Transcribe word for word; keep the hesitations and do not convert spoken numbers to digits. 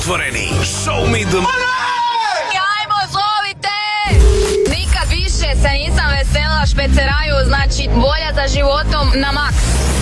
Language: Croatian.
otvoreni. Show me the money! Ajmo, zovite! Nikad više se nisam vesela špeceraju, znači volja za životom na maks.